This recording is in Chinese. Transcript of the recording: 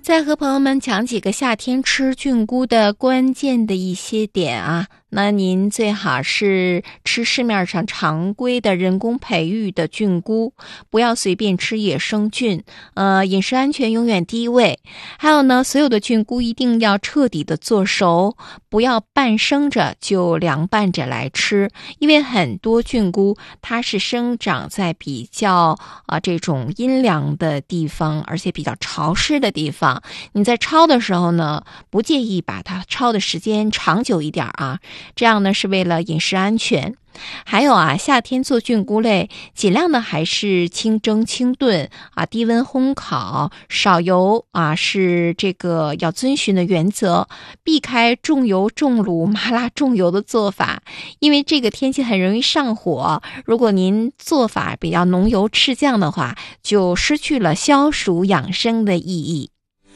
再和朋友们讲几个夏天吃菌菇的关键的一些点啊。那您最好是吃市面上常规的人工培育的菌菇，不要随便吃野生菌。饮食安全永远第一位。还有呢，所有的菌菇一定要彻底的做熟，不要半生着就凉拌着来吃，因为很多菌菇它是生长在比较这种阴凉的地方，而且比较潮湿的地方。你在焯的时候呢，不介意把它焯的时间长久一点啊，这样呢是为了饮食安全。还有啊，夏天做菌菇类，尽量的还是清蒸、清炖啊，低温烘烤，少油啊，是这个要遵循的原则，避开重油、重卤、麻辣、重油的做法，因为这个天气很容易上火。如果您做法比较浓油赤酱的话，就失去了消暑养生的意义。